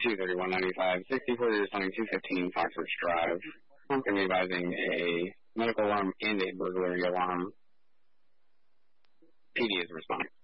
23195, 64 years old, 215 Foxwoods Drive. I'm going to be advising a medical alarm and a burglary alarm. PD is responding.